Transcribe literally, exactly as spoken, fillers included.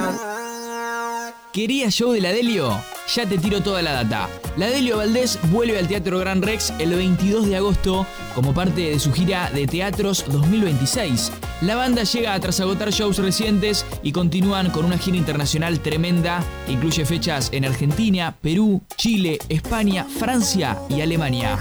¿Querías show de la Delio? Ya te tiro toda la data. La Delio Valdés vuelve al Teatro Gran Rex el veintidós de agosto como parte de su gira de teatros dos mil veintiséis. La banda llega tras agotar shows recientes y continúan con una gira internacional tremenda que incluye fechas en Argentina, Perú, Chile, España, Francia y Alemania.